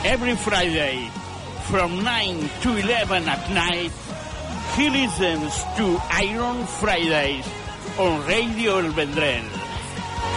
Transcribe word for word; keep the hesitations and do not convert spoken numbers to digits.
Every Friday, from nine to eleven at night, he listens to Iron Fridays on Radio El Vendrell.